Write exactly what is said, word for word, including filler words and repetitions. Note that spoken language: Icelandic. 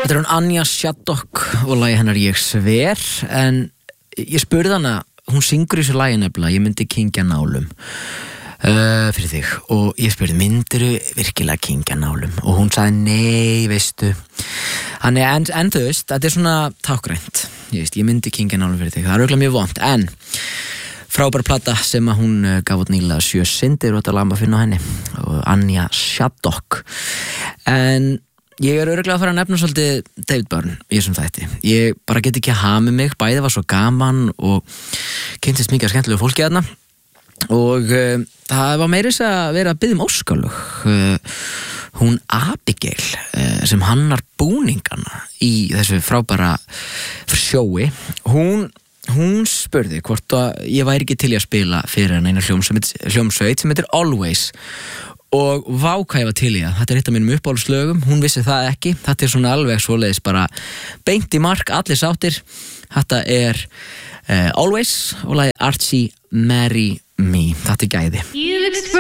Þetta er hún Anja Shaddock og lagi hennar Ég sver, en ég spurði hana, hún syngur í þessu lagi nefnilega, ég myndi kyngja nálum uh, fyrir þig, og ég spurði, myndirðu virkilega kyngja nálum? Og hún sagði, nei, veistu hann er, en, en þú veist, þetta er svona tákgrænt, ég veist, ég myndi kyngja nálum fyrir þig, það er örugglega mjög vont, en frábær plata sem að hún gaf út nýlega, Sjö syndir, og þetta lag maður finna á henni, og Anja Shaddock. En ég er örugglega að fara að nefna svolítið David Byrne í þessum þætti. Ég bara get ekki að hafa mig, bæði var svo gaman og kynntist mikið skemmtilegu fólki þarna, og uh, það var meira þess að vera að biðja um óskalög. Uh, hún Abigail uh, sem hannar búningana í þessu frábæra sjói, hún hún spurði hvort að ég væri ekki til í að spila fyrir hann eina hljómsveit sem heitir Always, og vá hvað ég var til í það. Þetta er eitt af mínum uppáhaldslögum, hún vissi það ekki, þetta er svona alveg svoleiðis bara beint í mark, allir sáttir. Þetta er uh, Always og lagið Archie Marry Me, þetta er gæði.